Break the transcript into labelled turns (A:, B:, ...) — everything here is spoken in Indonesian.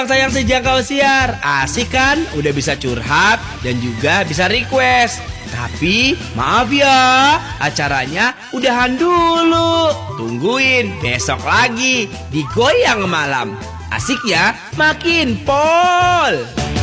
A: Sayang sejangkau siar, asik kan? Udah bisa curhat dan juga bisa request. Tapi maaf ya, acaranya udahan dulu. Tungguin besok lagi di Goyang Malam. Asik ya, makin pol.